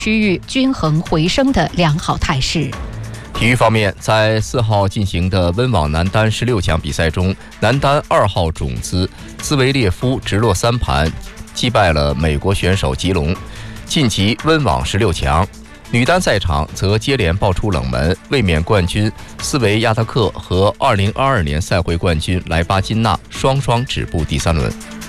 区域均衡回升的良好态势。 体育方面，在4号进行的温网男单16强比赛中，男单2号种子兹维列夫直落3盘击败了美国选手吉隆，晋级温网16强。女单赛场则接连爆出冷门，卫冕冠军斯维亚特克和2022年赛会冠军莱巴金娜双双止步第3轮。